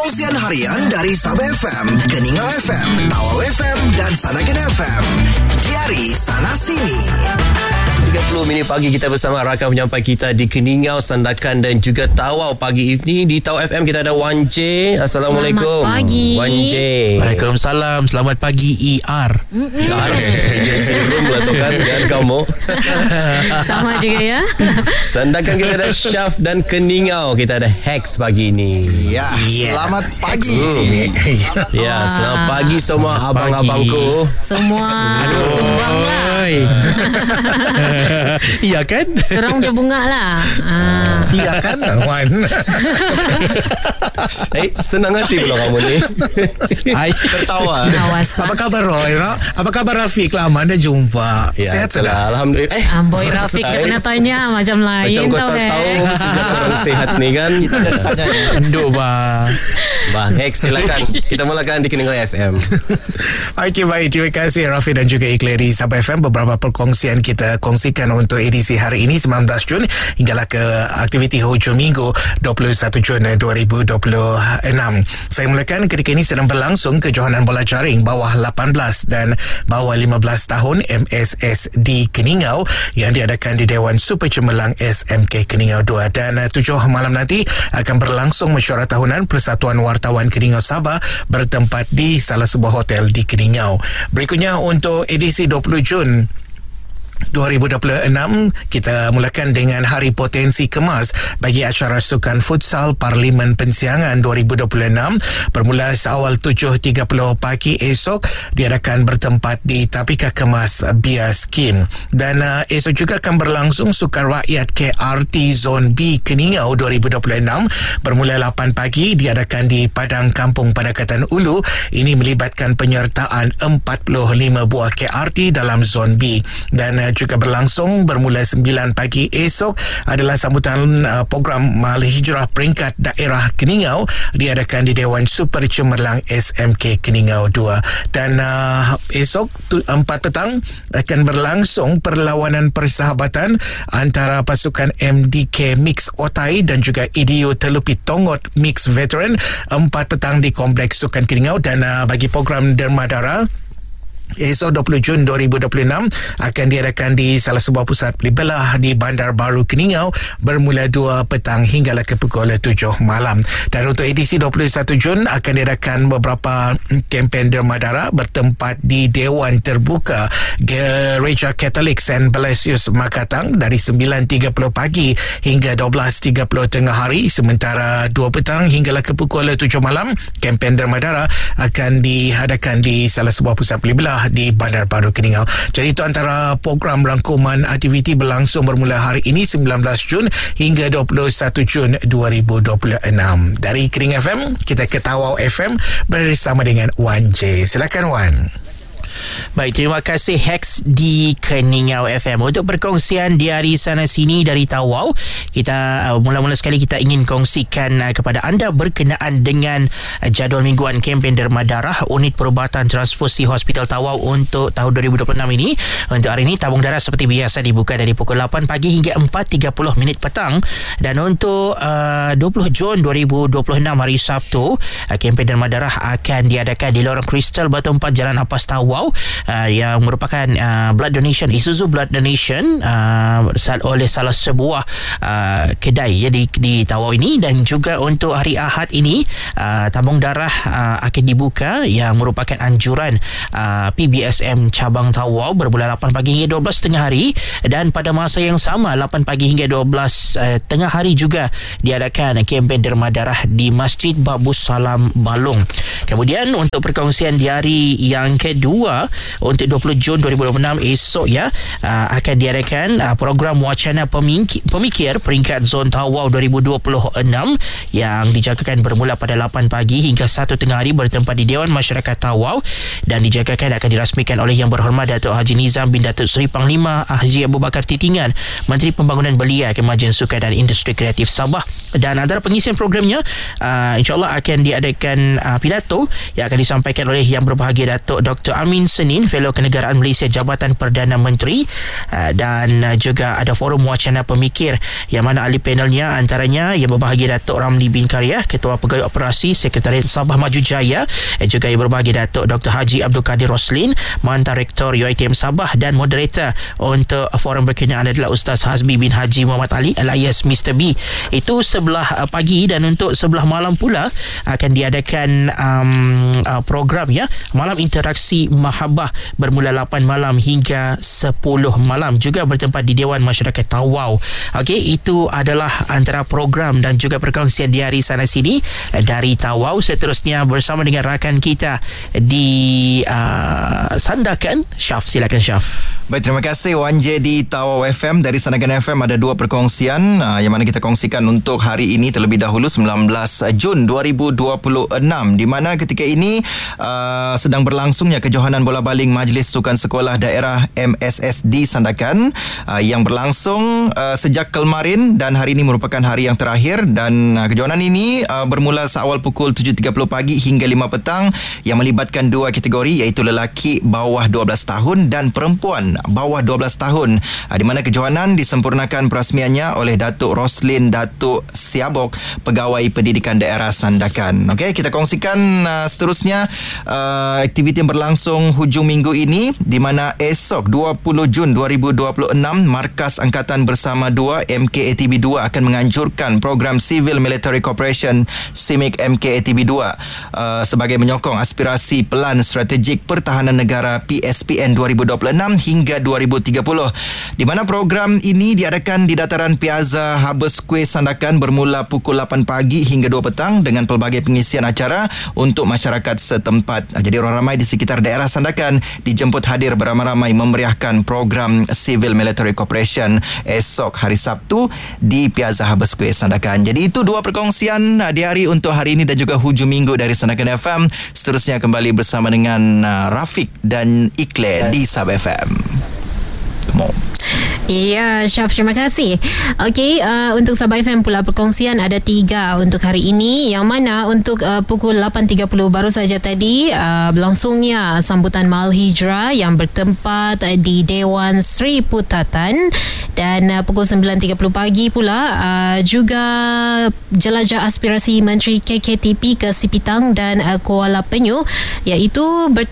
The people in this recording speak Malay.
Perkongsian harian dari Sabah FM, Keningau FM, Tawau FM dan Sanagan FM. Diari Sana Sini. 30 minit pagi kita bersama rakan penyampai kita di Keningau, Sandakan dan juga Tawau. Pagi ini di Tawau FM kita ada Wan J. Assalamualaikum. Selamat pagi Wan J. Waalaikumsalam. Selamat pagi ER. ER Emergency room lah tu kan. Dan kamu sama juga ya. Sandakan kita ada Syaf dan Keningau kita ada Hex pagi ini. Ya, selamat pagi. Ya, selamat pagi semua abang-abangku. Semua tumbang lah. Iya kan? Korang je bunga lah. Iya kan Wan? Senang hati pula kamu ni. Tertawa. Apa khabar Roy? Apa khabar Rafiq? Lama dah jumpa. Ya, Sehat sudah? Alhamdulillah. Boy Rafiq dia kena tanya macam lain. Macam kau tau tak tahu sejak orang sehat ni kan. Kita dah tanya. Enduk bah. Hex silakan. Kita mulakan di Keningau FM. Okey, baik. Terima kasih Rafiq dan juga Ikleri Sabah FM. Beberapa perkongsian kita kongsikan untuk edisi hari ini 19 Jun hinggalah ke aktiviti hujung minggu 21 Jun 2026. Saya mulakan ketika ini sedang berlangsung kejohanan bola jaring bawah 18 dan bawah 15 tahun MSS di Keningau yang diadakan di Dewan Super Cemerlang SMK Keningau 2, dan 7 malam nanti akan berlangsung mesyuarat tahunan Persatuan Wartawan Keningau Sabah bertempat di salah sebuah hotel di Keningau. Berikutnya untuk edisi 20 Jun 2026, kita mulakan dengan Hari Potensi Kemas bagi acara sukan futsal Parlimen Pensiangan 2026 bermula awal 7.30 pagi esok diadakan bertempat di Tapika Kemas Bias Kim, dan esok juga akan berlangsung Sukan Rakyat KRT Zon B Keningau 2026 bermula 8 pagi diadakan di Padang Kampung Pendekatan Ulu. Ini melibatkan penyertaan 45 buah KRT dalam Zon B, dan juga berlangsung bermula 9 pagi esok adalah sambutan program Malih Hijrah peringkat daerah Keningau diadakan di Dewan Super Cemerlang SMK Keningau 2, dan esok 4 petang akan berlangsung perlawanan persahabatan antara pasukan MDK Mix Otai dan juga Idio Telupi Tongot Mix Veteran 4 petang di Kompleks Sukan Keningau. Dan bagi program Dermadara esok 20 Jun 2026 akan diadakan di salah sebuah pusat beli belah di Bandar Baru Keningau bermula 2 petang hinggalah ke pukul 7 malam. Dan untuk edisi 21 Jun akan diadakan beberapa kempen dermadara bertempat di Dewan Terbuka Gereja Katolik St. Blasius Makatang dari 9.30 pagi hingga 12.30 tengah hari, sementara 2 petang hinggalah ke pukul 7 malam kempen dermadara akan diadakan di salah sebuah pusat beli belah di Bandar Baru Keningau. Jadi itu antara program rangkuman aktiviti berlangsung bermula hari ini 19 Jun hingga 21 Jun 2026. Dari Keningau FM kita ke Tawau FM bersama dengan Wan J. Silakan Wan. Baik, terima kasih Hex di Keningau FM. Untuk perkongsian di hari sana sini dari Tawau, kita mula-mula sekali kita ingin kongsikan kepada anda berkenaan dengan jadual mingguan kempen derma darah Unit Perubatan Transfusi Hospital Tawau untuk tahun 2026 ini. Untuk hari ini tabung darah seperti biasa dibuka dari pukul 8 pagi hingga 4.30 petang, dan untuk 20 Jun 2026 hari Sabtu, kempen derma darah akan diadakan di Lorong Kristal bertempat Jalan Apas Tawau, yang merupakan blood donation, Isuzu blood donation oleh salah sebuah kedai ya, di Tawau ini. Dan juga untuk hari Ahad ini tabung darah akan dibuka yang merupakan anjuran PBSM cabang Tawau bermula 8 pagi hingga 12 tengah hari, dan pada masa yang sama 8 pagi hingga 12 tengah hari juga diadakan kempen derma darah di Masjid Babus Salam Balong. Kemudian untuk perkongsian di hari yang kedua untuk 20 Jun 2026 esok ya, akan diadakan program wacana pemikir peringkat Zon Tawau 2026 yang dijangkakan bermula pada 8 pagi hingga 1 tengah hari bertempat di Dewan Masyarakat Tawau, dan dijangkakan akan dirasmikan oleh Yang Berhormat Datuk Haji Nizam bin Datuk Seri Panglima Haji Abu Bakar Titingan, Menteri Pembangunan Belia, Kemajuan Sukan dan Industri Kreatif Sabah, dan antara pengisian programnya insyaAllah akan diadakan pidato yang akan disampaikan oleh Yang Berbahagia Datuk Dr. Amin Senin, Fellow Kenegaraan Malaysia Jabatan Perdana Menteri, dan juga ada forum wacana pemikir yang mana ahli panelnya antaranya Yang Berbahagia Datuk Ramli bin Karyah, Ketua Pegawai Operasi Sekretariat Sabah Maju Jaya, juga Yang Berbahagia Datuk Dr. Haji Abdul Kadir Roslin, Mantan Rektor UiTM Sabah, dan moderator untuk forum berkenaan adalah Ustaz Hazmi bin Haji Muhammad Ali alias Mr. B. Itu sebelah pagi, dan untuk sebelah malam pula akan diadakan program Malam Interaksi Mahabbah bermula 8 malam hingga 10 malam, juga bertempat di Dewan Masyarakat Tawau. Okey, itu adalah antara program dan juga perkongsian di hari sana sini dari Tawau. Seterusnya bersama dengan rakan kita di Sandakan. Syaf, silakan Syaf. Baik, terima kasih Wan J di Tawau FM. Dari Sandakan FM ada 2 perkongsian yang mana kita kongsikan untuk hari ini. Terlebih dahulu 19 Jun 2026, di mana ketika ini sedang berlangsungnya kejohanan bola baling Majlis Sukan Sekolah Daerah MSSD Sandakan yang berlangsung sejak kemarin, dan hari ini merupakan hari yang terakhir. Dan kejohanan ini bermula seawal pukul 7.30 pagi hingga 5 petang yang melibatkan 2 kategori, iaitu lelaki bawah 12 tahun dan perempuan bawah 12 tahun, di mana kejohanan disempurnakan perasmiannya oleh Datuk Roslin Datuk Siabok, Pegawai Pendidikan Daerah Sandakan. Okey, kita kongsikan seterusnya aktiviti yang berlangsung hujung minggu ini, di mana esok 20 Jun 2026 Markas Angkatan Bersama 2 MKATB 2 akan menganjurkan program Civil Military Cooperation CIMIC MKATB 2 sebagai menyokong aspirasi Pelan Strategik Pertahanan Negara PSPN 2026 hingga 2030, di mana program ini diadakan di dataran Piazza Harbour Square Sandakan bermula pukul 8 pagi hingga 2 petang dengan pelbagai pengisian acara untuk masyarakat setempat. Jadi orang ramai di sekitar daerah Sandakan dijemput hadir beramai-ramai memeriahkan program Civil Military Cooperation esok hari Sabtu di Piazza Harbour Square Sandakan. Jadi itu 2 perkongsian di hari untuk hari ini dan juga hujung minggu dari Sandakan FM. Seterusnya kembali bersama dengan Rafiq dan Iqlair di Sab FM. Come on. Ya, Syaf, terima kasih. Okey, untuk Sabah FM pula perkongsian ada 3 untuk hari ini, yang mana untuk pukul 8.30 baru saja tadi berlangsungnya sambutan Mahal Hijrah yang bertempat di Dewan Sri Putatan, dan pukul 9.30 pagi pula juga jelajah aspirasi Menteri KKTP ke Sipitang dan Kuala Penyu, iaitu